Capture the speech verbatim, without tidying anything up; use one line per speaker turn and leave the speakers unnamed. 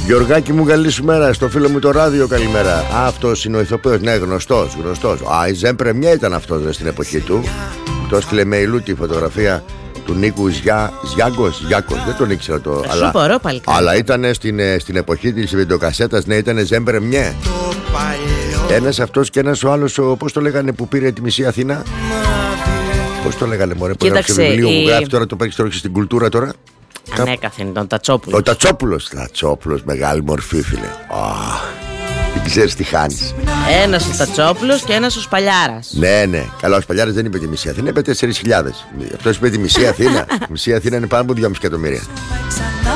Γιωργάκη μου, καλή σου μέρα. Στο φίλο μου το ράδιο, καλημέρα. Αυτός είναι ο ηθοποιός, ναι, γνωστός, γνωστός. Α, η Ζεν Πρεμιέ ήταν αυτός στην εποχή του. Το έστειλε με ηλού τη φωτογραφία του Νίκου Ζιά, Ζιάγκος, Ζιάκος, δεν τον ήξερα το.
Αλλά, μπορώ,
αλλά ήταν στην, στην εποχή της βιντεοκασέτας, ναι, ήταν Ζεν Πρεμιέ. Ένας αυτός και ένας ο άλλος, πώς το λέγανε που πήρε τη μισή Αθήνα. Πώς το λέγανε, μωρέ, που έγραψε βιβλίο που γράφει τώρα, το παίξει τώρα στην κουλτούρα τώρα.
Ανέκαθεν, τον Τατσόπουλο.
Ο Τατσόπουλος, Τατσόπουλος, μεγάλη μορφή, φίλε. Oh, δεν ξέρεις τι χάνεις.
Ένας ο Τατσόπουλος και ένας ο Σπαλιάρας.
Ναι, ναι. Καλά, ο Σπαλιάρας δεν είπε τη μισή Αθήνα, είπε τέσσερις χιλιάδες. Αυτός είπε τη μισή Αθήνα. Η μισή Αθήνα είναι πάνω από δυόμισι εκατομμύρια.